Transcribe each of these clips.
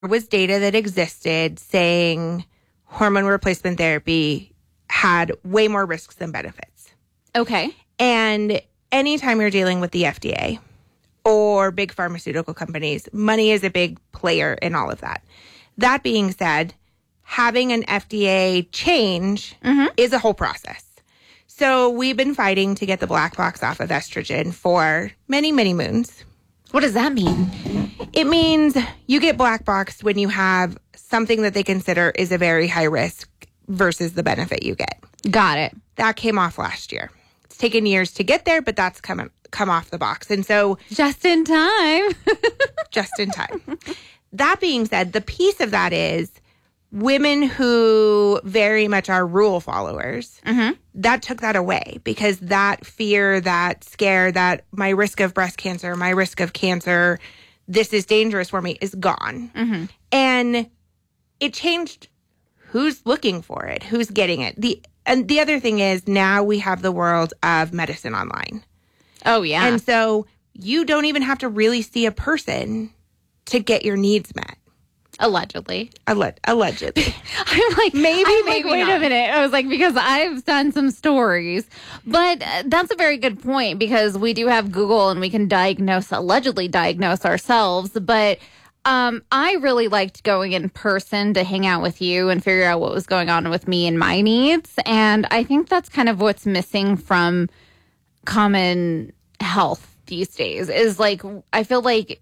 was data that existed saying hormone replacement therapy had way more risks than benefits. Okay. And anytime you're dealing with the FDA or big pharmaceutical companies, money is a big player in all of that. That being said, having an FDA change is a whole process. So we've been fighting to get the black box off of estrogen for many, many moons. What does that mean? It means you get black boxed when you have something that they consider is a very high risk versus the benefit you get. Got it. That came off last year. It's taken years to get there, but that's come off the box. And so just in time. Just in time. That being said, the piece of that is women who very much are rule followers, that took that away because that fear, that scare, that my risk of breast cancer, my risk of cancer, this is dangerous for me is gone. And it changed who's looking for it, who's getting it. And the other thing is now we have the world of medicine online. Oh, yeah. And so you don't even have to really see a person to get your needs met. Allegedly. Allegedly. I'm like, maybe wait not. a minute. I was like, because I've done some stories. But that's a very good point because we do have Google and we can allegedly diagnose ourselves. But I really liked going in person to hang out with you and figure out what was going on with me and my needs. And I think that's kind of what's missing from common health these days is like, I feel like,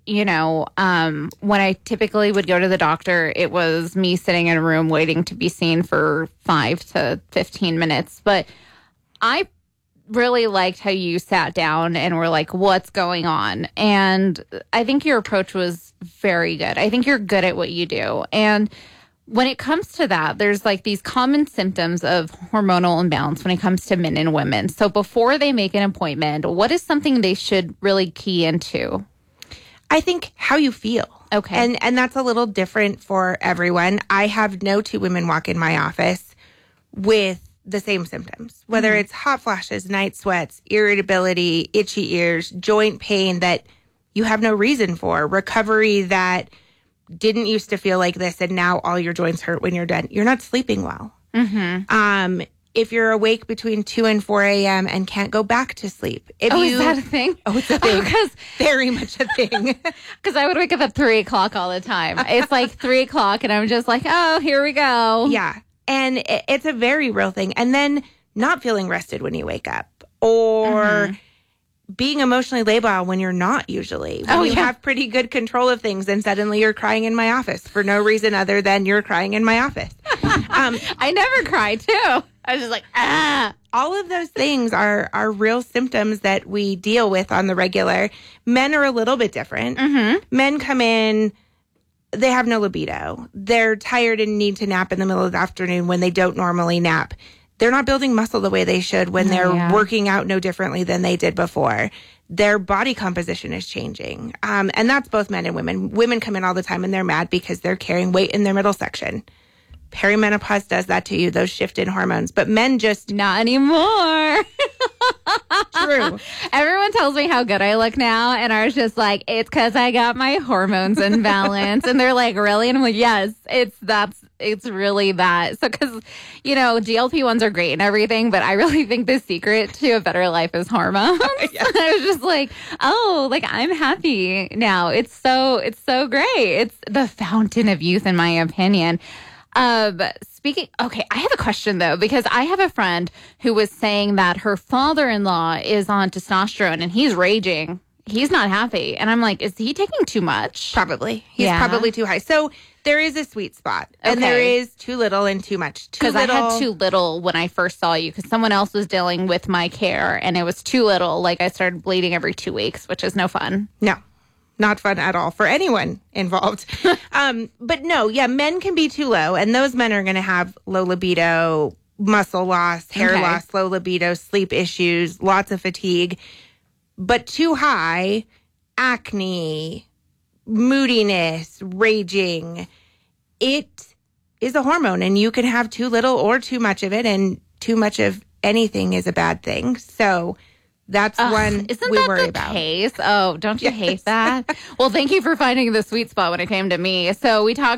when I typically would go to the doctor, it was me sitting in a room waiting to be seen for 5 to 15 minutes. But I really liked how you sat down and were like, what's going on? And I think your approach was very good. I think you're good at what you do. And when it comes to that, there's like these common symptoms of hormonal imbalance when it comes to men and women. So before they make an appointment, what is something they should really key into? I think how you feel. Okay. And that's a little different for everyone. I have no two women walk in my office with the same symptoms, whether it's hot flashes, night sweats, irritability, itchy ears, joint pain that you have no reason for, recovery that didn't used to feel like this and now all your joints hurt when you're done. You're not sleeping well. If you're awake between 2 and 4 a.m. and can't go back to sleep. Is that a thing? Oh, it's a thing. Very much a thing. Because I would wake up at 3 o'clock all the time. It's like 3 o'clock and I'm just like, oh, here we go. Yeah. And it's a very real thing. And then not feeling rested when you wake up or being emotionally labile when you're not usually. When you have pretty good control of things and suddenly you're crying in my office for no reason other than you're crying in my office. I never cry too. I was just like, All of those things are real symptoms that we deal with on the regular. Men are a little bit different. Men come in, they have no libido. They're tired and need to nap in the middle of the afternoon when they don't normally nap. They're not building muscle the way they should when they're working out no differently than they did before. Their body composition is changing. And that's both men and women. Women come in all the time and they're mad because they're carrying weight in their middle section. Perimenopause does that to you, those shift in hormones. But men just... Not anymore. True. Everyone tells me how good I look now. And I was just like, it's because I got my hormones in balance. And they're like, really? And I'm like, yes, it's really that. So because, GLP-1s are great and everything, but I really think the secret to a better life is hormones. I was just like, I'm happy now. It's so great. It's the fountain of youth, in my opinion. I have a question though, because I have a friend who was saying that her father-in-law is on testosterone and he's raging. He's not happy. And I'm like, is he taking too much? Probably. He's probably too high. So there is a sweet spot and there is too little and too much. Because I had too little when I first saw you because someone else was dealing with my care and it was too little. Like I started bleeding every 2 weeks, which is no fun. No. Not fun at all for anyone involved. But no, men can be too low. And those men are going to have low libido, muscle loss, hair loss, low libido, sleep issues, lots of fatigue. But too high, acne, moodiness, raging. It is a hormone. And you can have too little or too much of it. And too much of anything is a bad thing. So That's one Isn't we that worry the about. case? Oh, don't you hate that? Well, thank you for finding the sweet spot when it came to me. So we talked